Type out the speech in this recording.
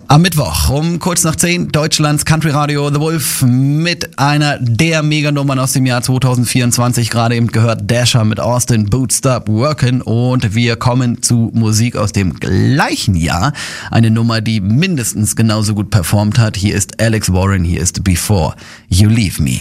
Am Mittwoch um kurz nach 10 Deutschlands Country Radio The Wolf mit einer der Meganummern aus dem Jahr 2024. Gerade eben gehört Dasher mit Austin, Boots Stop Workin'. Und wir kommen zu Musik aus dem gleichen Jahr. Eine Nummer, die mindestens genauso gut performt hat. Hier ist Alex Warren, hier ist Before You Leave Me.